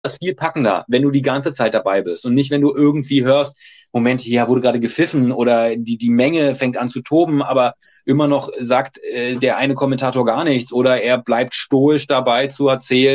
das viel packender, wenn du die ganze Zeit dabei bist und nicht, wenn du irgendwie hörst, Moment, hier wurde gerade gepfiffen oder die Menge fängt an zu toben, aber immer noch sagt der eine Kommentator gar nichts oder er bleibt stoisch dabei zu erzählen,